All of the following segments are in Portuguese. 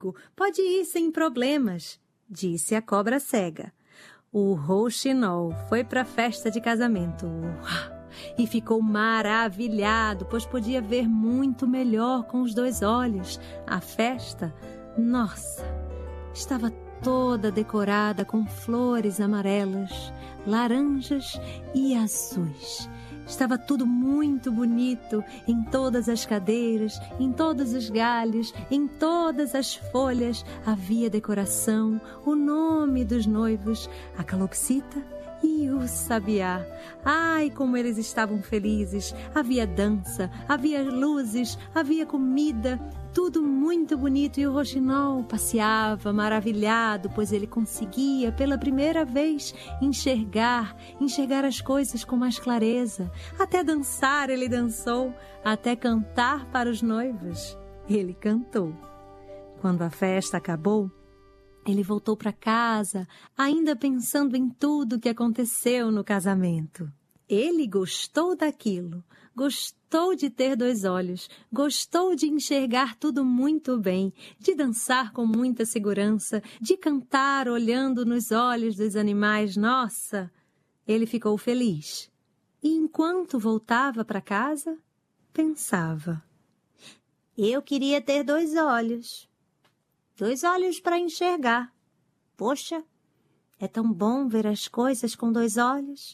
Pode ir sem problemas, disse a cobra cega. O rouxinol foi para a festa de casamento e ficou maravilhado, pois podia ver muito melhor com os 2 olhos. A festa, nossa, estava toda decorada com flores amarelas, laranjas e azuis. Estava tudo muito bonito, em todas as cadeiras, em todos os galhos, em todas as folhas. Havia decoração, o nome dos noivos, a calopsita e o sabiá. Ai, como eles estavam felizes! Havia dança, havia luzes, havia comida, tudo muito bonito, e o rouxinol passeava maravilhado, pois ele conseguia pela primeira vez enxergar as coisas com mais clareza. Até dançar ele dançou, até cantar para os noivos ele cantou. Quando a festa acabou, ele voltou para casa, ainda pensando em tudo que aconteceu no casamento. Ele gostou daquilo, gostou de ter 2 olhos, gostou de enxergar tudo muito bem, de dançar com muita segurança, de cantar olhando nos olhos dos animais. Nossa, ele ficou feliz. E enquanto voltava para casa, pensava: eu queria ter 2 olhos. 2 olhos para enxergar. Poxa, é tão bom ver as coisas com 2 olhos.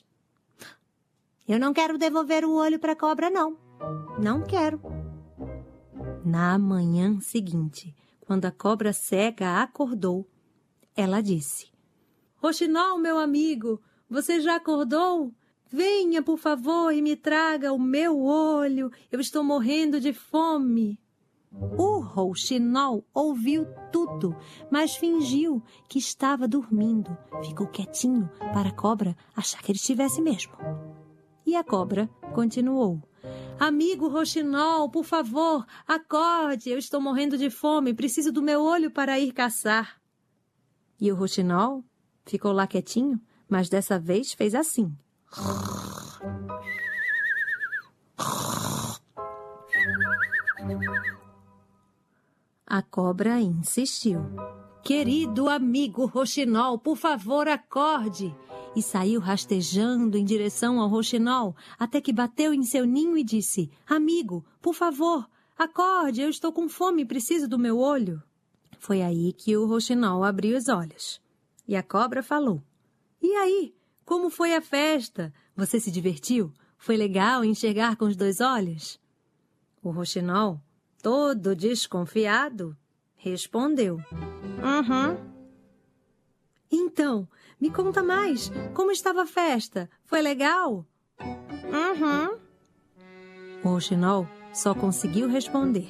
Eu não quero devolver o olho para a cobra, não. Não quero. Na manhã seguinte, quando a cobra cega acordou, ela disse: rouxinol, meu amigo, você já acordou? Venha, por favor, e me traga o meu olho. Eu estou morrendo de fome. O rouxinol ouviu tudo, mas fingiu que estava dormindo. Ficou quietinho para a cobra achar que ele estivesse mesmo. E a cobra continuou: amigo rouxinol, por favor, acorde, eu estou morrendo de fome, preciso do meu olho para ir caçar. E o rouxinol ficou lá quietinho, mas dessa vez fez assim. A cobra insistiu: querido amigo rouxinol, por favor, acorde! E saiu rastejando em direção ao rouxinol, até que bateu em seu ninho e disse: amigo, por favor, acorde, eu estou com fome e preciso do meu olho. Foi aí que o rouxinol abriu os olhos. E a cobra falou: e aí, como foi a festa? Você se divertiu? Foi legal enxergar com os 2 olhos? O rouxinol, todo desconfiado, respondeu: Então, me conta mais, como estava a festa? Foi legal? O rouxinol só conseguiu responder: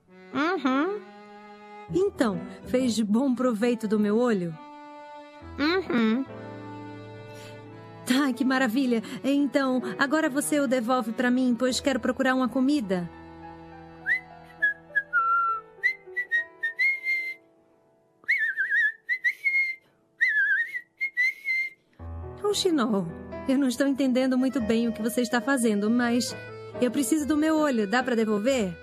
Então, fez bom proveito do meu olho? Tá, que maravilha! Então, agora você o devolve para mim, pois quero procurar uma comida. Rouxinol, eu não estou entendendo muito bem o que você está fazendo, mas eu preciso do meu olho. Dá para devolver?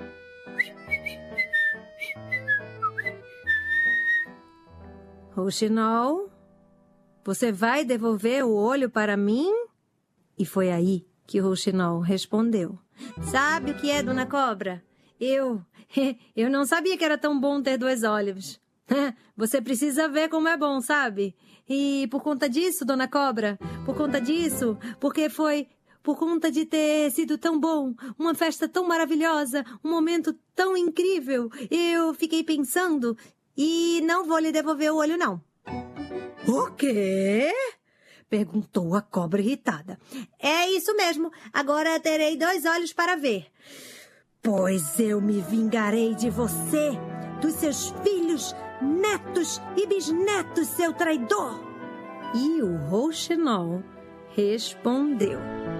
Rouxinol, você vai devolver o olho para mim? E foi aí que o rouxinol respondeu: sabe o que é, dona cobra? Eu não sabia que era tão bom ter 2 olhos. Você precisa ver como é bom, sabe? E por conta disso, dona cobra, por conta disso, porque foi por conta de ter sido tão bom, uma festa tão maravilhosa, um momento tão incrível, eu fiquei pensando e não vou lhe devolver o olho, não. O quê? Perguntou a cobra irritada. É isso mesmo, agora terei 2 olhos para ver. Pois eu me vingarei de você, dos seus filhos, netos e bisnetos, seu traidor! E o rouxinol respondeu: